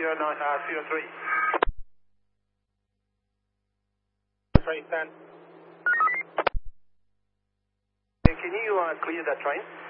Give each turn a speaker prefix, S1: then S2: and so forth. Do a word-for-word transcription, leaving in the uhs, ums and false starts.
S1: zero nine, uh, zero three. Train stand. Can you uh, clear that train?